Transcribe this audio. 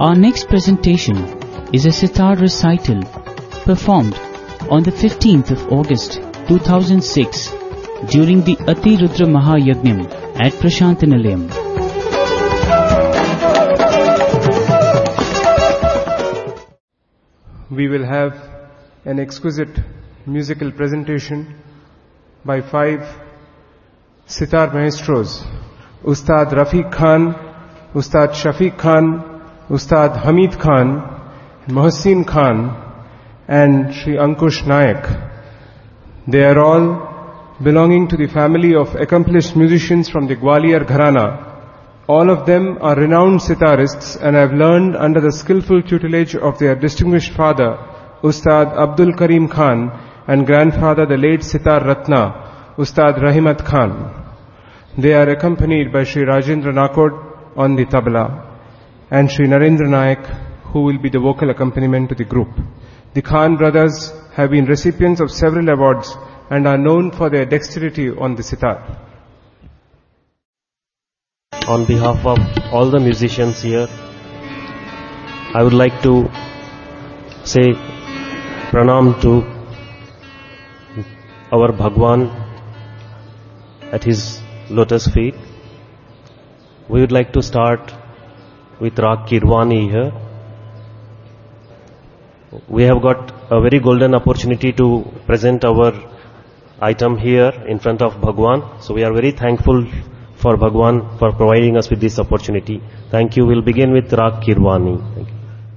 Our next presentation is a sitar recital performed on the 15th of August 2006 during the Ati Rudra Mahayagnyam at Prashantanilayam. We will have an exquisite musical presentation by 5 sitar maestros, Ustad Rafiq Khan, Ustad Shafiq Khan, Ustad Hamid Khan, Mohsin Khan and Shri Ankush Nayak. They are all belonging to the family of accomplished musicians from the Gwalior Gharana. All of them are renowned sitarists and have learned under the skillful tutelage of their distinguished father, Ustad Abdul Karim Khan, and grandfather, the late Sitar Ratna, Ustad Rahimat Khan. They are accompanied by Shri Rajendra Nakod on the tabla and Shri Narendra Nayak, who will be the vocal accompaniment to the group. The Khan brothers have been recipients of several awards and are known for their dexterity on the sitar. On behalf of all the musicians here, I would like to say pranam to our Bhagwan at his lotus feet. We would like to start with Rag Kirwani here. We have got a very golden opportunity to present our item here in front of Bhagwan. So we are very thankful for Bhagwan for providing us with this opportunity. Thank you. We'll begin with Rag Kirwani. Thank you.